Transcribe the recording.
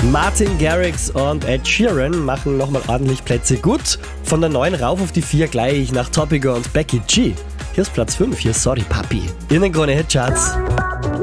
Martin Garrix und Ed Sheeran machen nochmal ordentlich Plätze gut. Von der 9 rauf auf die 4 gleich nach Topigo und Becky G. Hier ist Platz 5, hier ist Sorry Papi. In den Krone Hit Charts.